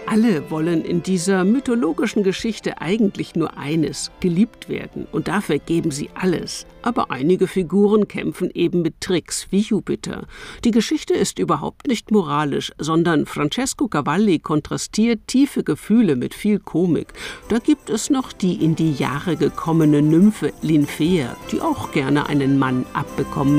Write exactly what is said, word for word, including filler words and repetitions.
Alle wollen in dieser mythologischen Geschichte eigentlich nur eines: geliebt werden. Und dafür geben sie alles. Aber einige Figuren kämpfen eben mit Tricks, wie Jupiter. Die Geschichte ist überhaupt nicht moralisch, sondern Francesco Cavalli kontrastiert tiefe Gefühle mit viel Komik. Da gibt es noch die in die Jahre gekommene Nymphe Linfea, die auch gerne einen Mann abbekommen